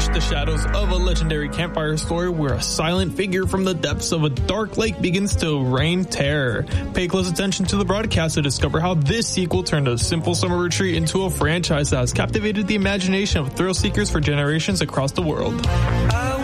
unleash the shadows of a legendary campfire story where a silent figure from the depths of a dark lake begins to rain terror. Pay close attention to the broadcast to discover how this sequel turned a simple summer retreat into a franchise that has captivated the imagination of thrill seekers for generations across the world.